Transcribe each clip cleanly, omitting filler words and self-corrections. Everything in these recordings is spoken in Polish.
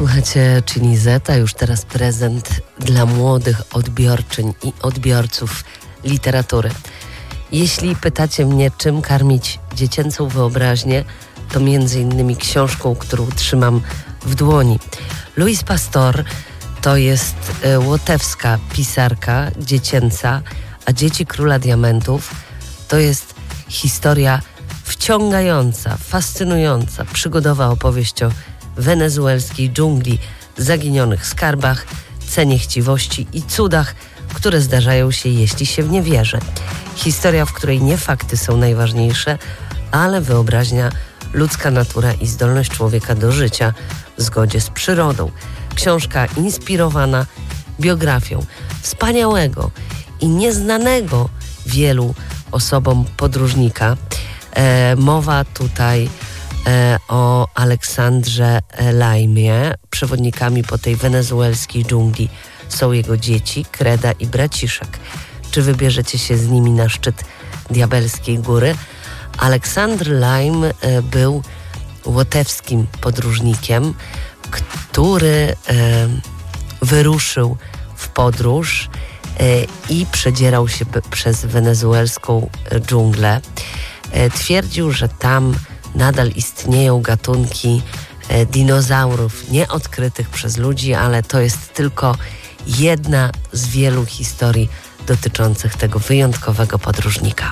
Słuchajcie Chini Z, a już teraz prezent dla młodych odbiorczyń i odbiorców literatury. Jeśli pytacie mnie, czym karmić dziecięcą wyobraźnię, to między innymi książką, którą trzymam w dłoni. Louise Pastor to jest łotewska pisarka dziecięca, a Dzieci Króla Diamentów to jest historia wciągająca, fascynująca, przygodowa opowieść o wenezuelskiej dżungli, zaginionych skarbach, cenie chciwości i cudach, które zdarzają się, jeśli się w nie wierzy. Historia, w której nie fakty są najważniejsze, ale wyobraźnia, ludzka natura i zdolność człowieka do życia w zgodzie z przyrodą. Książka inspirowana biografią wspaniałego i nieznanego wielu osobom podróżnika. Mowa tutaj o Aleksandrze Laimie. Przewodnikami po tej wenezuelskiej dżungli są jego dzieci, kreda i braciszek. Czy wybierzecie się z nimi na szczyt Diabelskiej Góry? Aleksandr Laim był łotewskim podróżnikiem, który wyruszył w podróż i przedzierał się przez wenezuelską dżunglę. Twierdził, że tam nadal istnieją gatunki dinozaurów nieodkrytych przez ludzi, ale to jest tylko jedna z wielu historii dotyczących tego wyjątkowego podróżnika.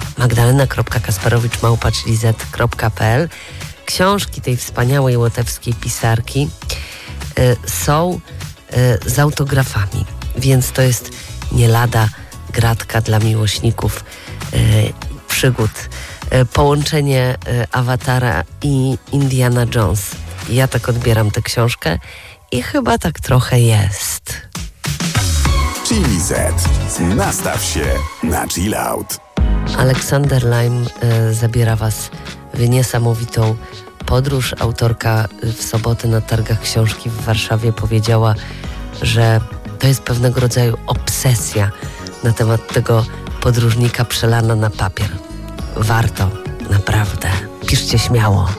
Magdalena.kasperowicz@lizet.pl. Książki tej wspaniałej łotewskiej pisarki są z autografami, więc to jest nie lada gratka dla miłośników przygód. Połączenie Awatara i Indiana Jones. Ja tak odbieram tę książkę i chyba tak trochę jest. Chini Z. Nastaw się na chill out. Aleksander Laim zabiera Was w niesamowitą podróż. Autorka w sobotę na targach książki w Warszawie powiedziała, że to jest pewnego rodzaju obsesja na temat tego podróżnika przelana na papier. Warto, naprawdę. Piszcie śmiało.